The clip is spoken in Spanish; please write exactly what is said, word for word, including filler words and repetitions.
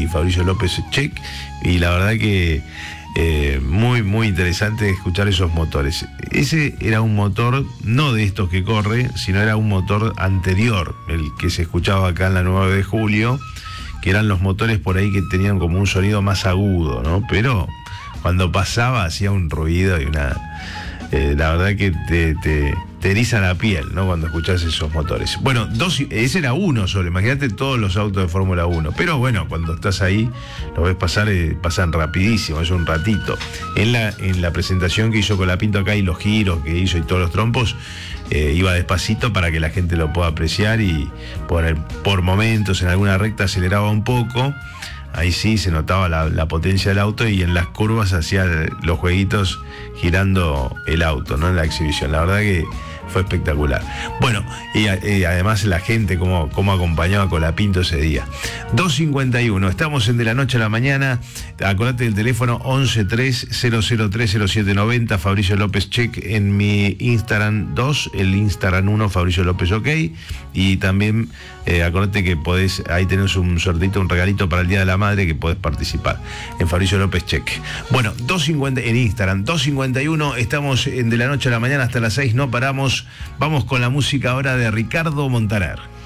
Fabricio López Check, y la verdad que eh, muy, muy interesante escuchar esos motores. Ese era un motor, no de estos que corre, sino era un motor anterior, el que se escuchaba acá en la nueve de julio, que eran los motores por ahí que tenían como un sonido más agudo, ¿no? Pero cuando pasaba hacía un ruido y una... Eh, la verdad que te, te, te eriza la piel, ¿no? Cuando escuchás esos motores. Bueno, dos, ese era uno solo, imagínate todos los autos de Fórmula uno. Pero bueno, cuando estás ahí, lo ves pasar, eh, pasan rapidísimo, es un ratito. En la, en la presentación que hizo Colapinto acá y los giros que hizo y todos los trompos, eh, iba despacito para que la gente lo pueda apreciar, y por, por momentos en alguna recta aceleraba un poco. Ahí sí se notaba la, la potencia del auto, y en las curvas hacía los jueguitos girando el auto, ¿no? En la exhibición. La verdad que fue espectacular. Bueno, y, y además la gente cómo, cómo acompañaba a Colapinto ese día. dos cincuenta y uno, estamos en De la Noche a la Mañana. Acordate del teléfono once tres cero cero tres cero siete noventa, Fabricio López Check en mi Instagram dos, el Instagram uno, Fabricio López OK. Y también eh, acordate que podés, ahí tenés un sorteito, un regalito para el Día de la Madre, que podés participar en Fabricio López Check. Bueno, dos cincuenta en Instagram, dos cincuenta y uno, estamos en De la Noche a la Mañana hasta las seis, no paramos. Vamos con la música ahora de Ricardo Montaner.